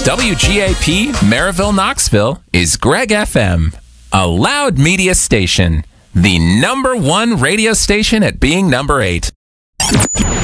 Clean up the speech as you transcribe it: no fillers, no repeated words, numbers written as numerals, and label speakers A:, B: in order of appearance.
A: WGAP Maryville, Knoxville is Greg FM, a loud media station, the #1 radio station at being number 8.